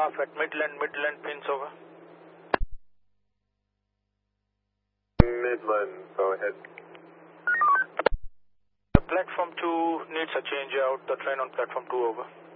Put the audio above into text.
staff at Midland pins over. Midland, go ahead. The platform 2 needs a change out, the train on platform 2 over.